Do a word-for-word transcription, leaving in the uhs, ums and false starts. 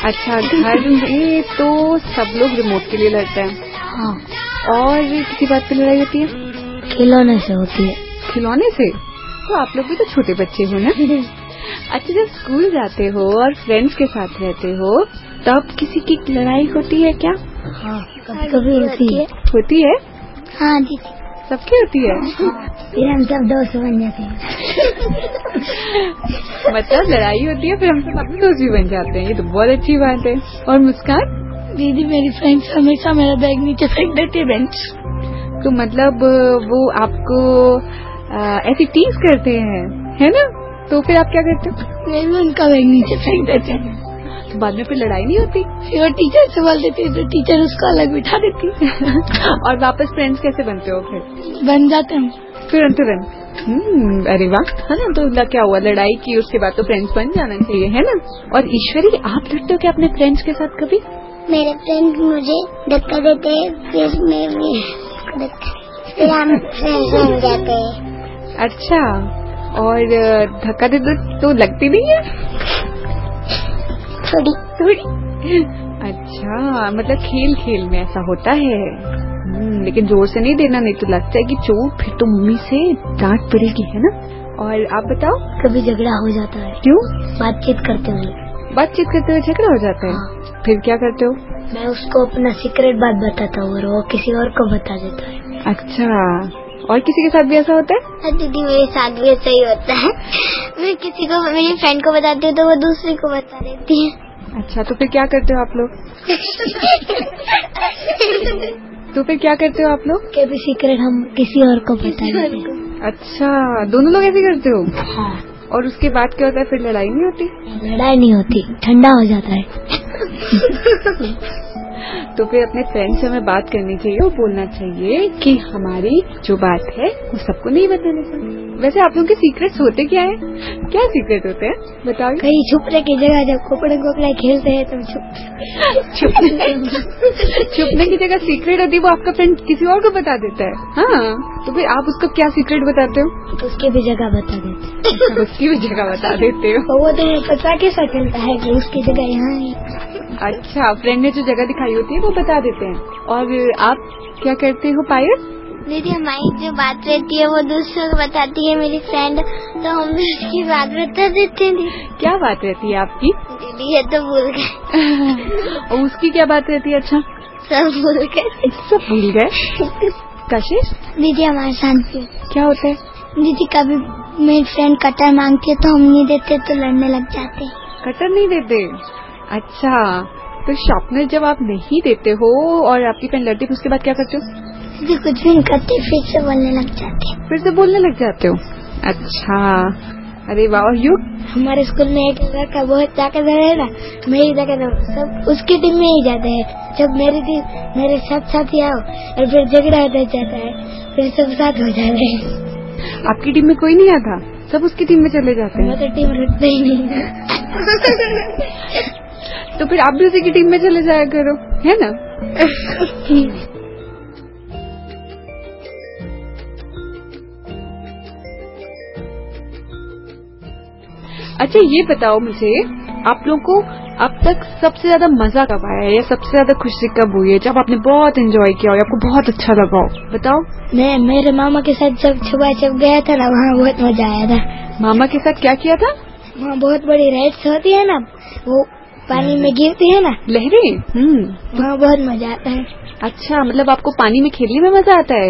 अच्छा, घर में तो सब लोग रिमोट के लिए लड़ते हैं। हाँ। और किसी बात पे लड़ाई होती है? खिलौने से होती है। खिलौने से? तो आप लोग भी तो छोटे बच्चे हो ना। अच्छा, जब स्कूल जाते हो और फ्रेंड्स के साथ रहते हो तब किसी की लड़ाई होती है क्या? हाँ, कभी कभी होती है। होती है? हाँ जी, सबकी होती है। फिर हम सब दोस्त बन जाते हैं। मतलब लड़ाई होती है फिर हम सब अपने दोस्त भी बन जाते हैं, ये तो बहुत अच्छी बात है। और मुस्कान? दीदी, मेरी फ्रेंड्स हमेशा मेरा बैग नीचे फेंक देती है बेंच। तो मतलब वो आपको ऐसी टीज करते हैं, है ना? तो फिर आप क्या करते हो? मैं भी उनका बैग नीचे फेंक देते हैं। तो बाद में फिर लड़ाई नहीं होती? फिर वो टीचर से बोल देती है तो टीचर उसको अलग बिठा देती है। और वापस फ्रेंड्स कैसे बनते हो फिर? बन जाते हैं फिर तुरंत। हम्म, अरे वाह, है ना? तो क्या हुआ, लड़ाई की, उसके बाद तो फ्रेंड्स बन जाना चाहिए, है ना? और ईश्वरी, आप लड़ते हो क्या अपने फ्रेंड्स के साथ कभी? मेरे फ्रेंड मुझे धक्का देते हैं, फिर मैं भी फिर हम फ्रेंड्स बन जाते हैं। अच्छा, और धक्का देते तो लगती नहीं है? थोड़ी थोड़ी। अच्छा, मतलब खेल खेल में ऐसा होता है। लेकिन जोर से नहीं देना, नहीं तो लगता है कि चोट, फिर तो मम्मी से डांट पड़ेगी, है ना? और आप बताओ? कभी झगड़ा हो जाता है। क्यों? बातचीत करते हुए। बातचीत करते हुए झगड़ा हो जाता है? हाँ। फिर क्या करते हो? मैं उसको अपना सीक्रेट बात बताता हूँ और वो किसी और को बता देता है। अच्छा, और किसी के साथ भी ऐसा होता है? दीदी, मेरे साथ भी ऐसा ही होता है। मैं किसी को, मेरी फ्रेंड को बताती हूँ तो वो दूसरे को बता देती है। अच्छा, तो फिर क्या करते हो आप लोग? तो फिर क्या करते हो आप लोग? कभी सीक्रेट हम किसी और को बता देते हैं। अच्छा, दोनों लोग ऐसे करते हो? हाँ। और उसके बाद क्या होता है, फिर लड़ाई नहीं होती? लड़ाई नहीं होती, ठंडा हो जाता है। तो फिर अपने फ्रेंड से हमें बात करनी चाहिए और बोलना चाहिए कि हमारी जो बात है वो सबको नहीं बताने चाहिए। वैसे आप लोगों के सीक्रेट्स होते क्या है? क्या सीक्रेट होते हैं, बताओ? कहीं छुपने की जगह जब कोपड़े कोपड़े खेलते हैं तो छुप छुपने की जगह सीक्रेट होती है, वो आपका फ्रेंड किसी और को बता देता है। हाँ, तो फिर आप उसको क्या सीक्रेट बताते हो? तो उसकी भी जगह बता देते हैं। उसकी भी जगह बता देते हो? तो वो तो पता कैसा चलता है कि उसकी जगह यहाँ है। अच्छा, फ्रेंड ने जो जगह दिखाई होती है वो बता देते हैं। और आप क्या करते हो पायल? दीदी, हमारी जो बात रहती है वो दूसरों को बताती है मेरी फ्रेंड, तो हम भी उसकी बात बता देते हैं। क्या बात रहती है आपकी? दीदी, ये तो भूल गए। और उसकी क्या बात रहती है? अच्छा, सब भूल गए। सब भूल गए। कशिश? दीदी, हमारे साथ क्या होता है? दीदी, कभी मेरी फ्रेंड कटर मांगती है तो हम नहीं देते तो लड़ने लग जाते। कटर नहीं देते? अच्छा, तो शार्पनर जब आप नहीं देते हो और आपकी फ्रेंड लड़ती है, उसके बाद क्या करते हो? दीदी, कुछ भी नहीं करते, फिर से बोलने लग जाते। फिर से बोलने लग जाते हो? अच्छा, अरे वाह। और युग? हमारे स्कूल में एक लड़का बहुत ताकतवर है ना, मेरी ताकतवर, सब उसकी टीम में ही जाते हैं। जब मेरी टीम मेरे साथ साथ ही आओ और फिर झगड़ा हो जाता है, फिर सब साथ हो जाते हैं। आपकी टीम में कोई नहीं आता, सब उसकी टीम में चले जाते हैं? हमारी टीम रुकते ही नहीं। तो फिर आप भी उसी की टीम में चले जाया करो, है ना? अच्छा, ये बताओ मुझे, आप लोगों को अब तक सबसे ज्यादा मजा कब आया है या सबसे ज्यादा खुशी कब हुई है, जब आपने बहुत एंजॉय किया हो या आपको बहुत अच्छा लगा हो? बताओ। मैं मेरे मामा के साथ जब सुबह जब गया था ना, वहाँ बहुत मजा आया था। मामा के साथ क्या किया था? वहाँ बहुत बड़ी राइड्स होती है ना, वो पानी में गिरती है ना, लहरें। हम्म, वहाँ बहुत मजा आता है। अच्छा, मतलब आपको पानी में खेलने में मजा आता है?